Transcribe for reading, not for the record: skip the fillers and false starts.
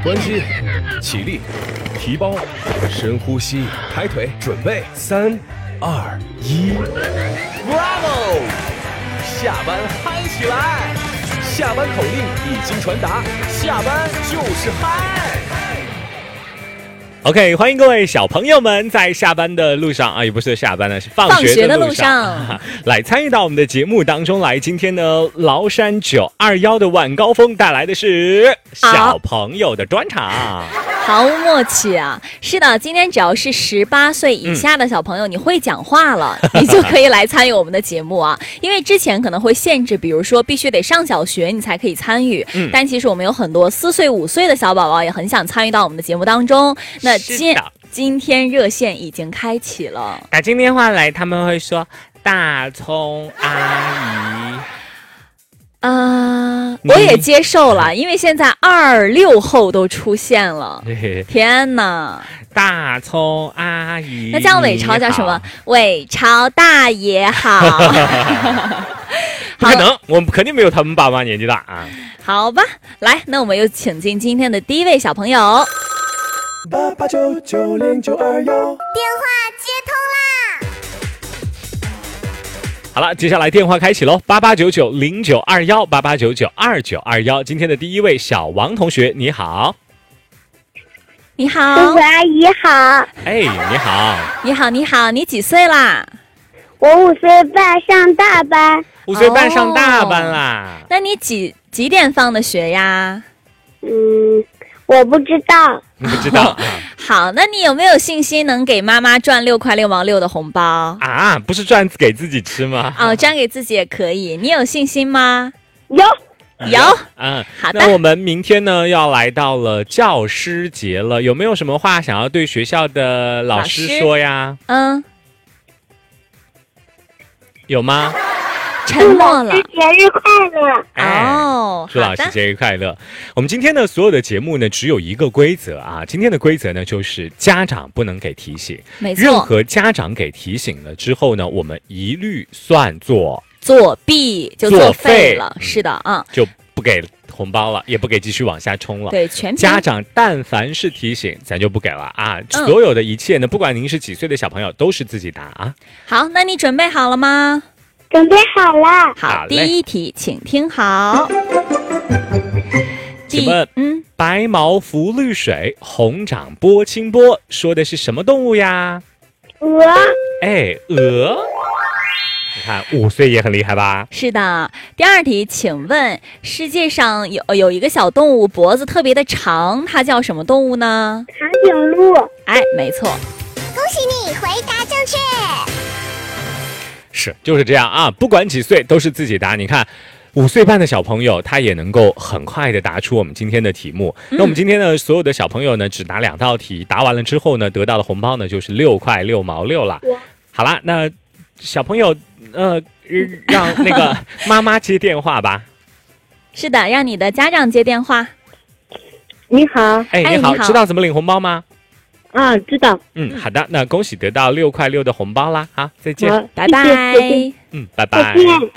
关机，起立，提包，深呼吸，抬腿，准备，3、2、1 ，Bravo！ 下班嗨起来！下班口令已经传达，下班就是嗨。 OK， 欢迎各位小朋友们在下班的路上啊，也不是下班呢，是放学的路上来参与到我们的节目当中来。今天呢，崂山921的晚高峰带来的是小朋友的专场。 毫无默契啊！是的，今天只要是18岁以下的小朋友，你会讲话了，你就可以来参与我们的节目啊。因为之前可能会限制，比如说必须得上小学你才可以参与，但其实我们有很多4岁、5岁的小宝宝也很想参与到我们的节目当中。那今天热线已经开启了， 打进电话来，他们会说大葱阿姨。 我也接受了，因为现在26后都出现了。天哪！ 大葱阿姨， 那叫伟超叫什么？伟超大爷好。 不可能，我们肯定没有他们爸妈年纪大啊。 好吧，来，那我们又请进今天的第一位小朋友。 88990921， 电话接通啦！ 好了，接下来电话开启喽，88990921，88992921。今天的第一位小王同学，你好。 你好， 叔叔阿姨好。 哎，你好。 你好，你好，你几岁啦？ 我5岁半上大班。 5岁半上大班啦。 那你几点放的学呀？ 我不知道。 你不知道。 好，那你有没有信心能给妈妈赚6块6毛6的红包啊？不是赚给自己吃吗？ 赚给自己也可以。你有信心吗？ 有。 好的。 那我们明天呢要来到了教师节了，有没有什么话想要对学校的老师说呀？有吗？ 沉默了。 祝老师节日快乐！ 祝老师节日快乐！我们今天的所有的节目呢，只有一个规则啊。今天的规则呢，就是家长不能给提醒。 没错。 任何家长给提醒了之后呢，我们一律算作作弊，就作废了。是的啊， 就不给红包了，也不给继续往下冲了。 对，全家长但凡是提醒，咱就不给了啊。所有的一切呢，不管您是几岁的小朋友，都是自己答啊。 好，那你准备好了吗？ 准备好了。 好，第一题，请听好。 请问，白毛浮绿水，红掌拨清波，说的是什么动物呀？ 鹅。 鹅。你看5岁也很厉害吧？ 是的。第二题，请问世界上有一个小动物脖子特别的长，它叫什么动物呢？ 长颈鹿。 没错。 恭喜你回答正确。 是，就是这样啊！不管几岁都是自己答。你看5岁半的小朋友，他也能够很快的答出我们今天的题目。那我们今天呢，所有的小朋友呢，只答2道题，答完了之后呢，得到的红包呢就是6块6毛6了。好啦，那小朋友，让那个妈妈接电话吧。 是的，让你的家长接电话。 你好。 你好，知道怎么领红包吗？ 知道。 好的，那恭喜得到6块6的红包啦！好，再见。 拜拜。 拜拜。 再见。